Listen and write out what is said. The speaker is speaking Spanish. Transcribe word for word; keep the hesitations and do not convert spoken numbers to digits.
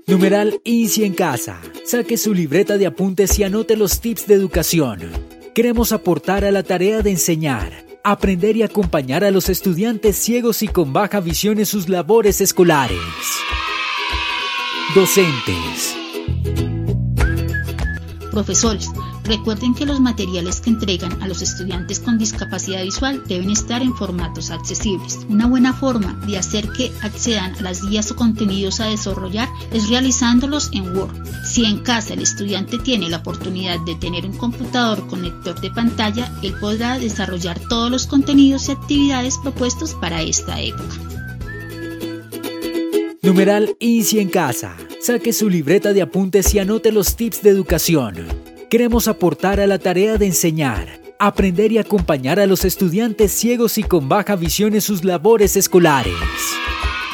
Numeral INSI en casa. Saque su libreta de apuntes y anote los tips de educación. Queremos aportar a la tarea de enseñar, aprender y acompañar a los estudiantes ciegos y con baja visión en sus labores escolares. Docentes. Profesores, recuerden que los materiales que entregan a los estudiantes con discapacidad visual deben estar en formatos accesibles. Una buena forma de hacer que accedan a las guías o contenidos a desarrollar es realizándolos en Word. Si en casa el estudiante tiene la oportunidad de tener un computador con lector de pantalla, él podrá desarrollar todos los contenidos y actividades propuestos para esta época. Numeral INSI en casa. Saque su libreta de apuntes y anote los tips de educación. Queremos aportar a la tarea de enseñar, aprender y acompañar a los estudiantes ciegos y con baja visión en sus labores escolares.